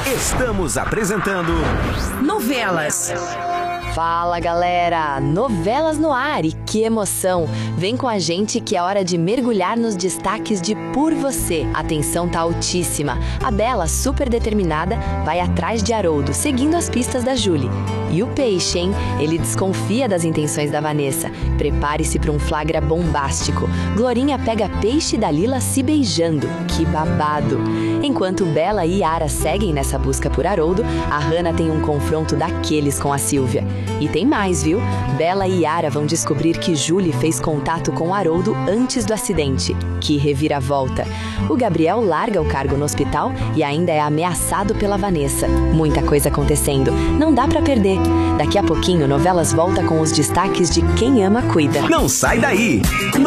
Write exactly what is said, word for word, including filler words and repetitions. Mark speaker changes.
Speaker 1: Estamos apresentando Novelas.
Speaker 2: Fala, galera! Novelas no ar, e que emoção! Vem com a gente que é hora de mergulhar nos destaques de Por Você. A tensão tá altíssima. A Bela, super determinada, vai atrás de Haroldo, seguindo as pistas da Julie. E o Peixe, hein? Ele desconfia das intenções da Vanessa. Prepare-se para um flagra bombástico. Glorinha pega Peixe e Dalila se beijando. Que babado! Enquanto Bela e Yara seguem nessa busca por Haroldo, a Hannah tem um confronto daqueles com a Silvia. E tem mais, viu? Bela e Yara vão descobrir que Julie fez contato com Haroldo antes do acidente. Que reviravolta! O Gabriel larga o cargo no hospital e ainda é ameaçado pela Vanessa. Muita coisa acontecendo. Não dá pra perder. Daqui a pouquinho, Novelas volta com os destaques de Quem Ama Cuida.
Speaker 1: Não sai daí!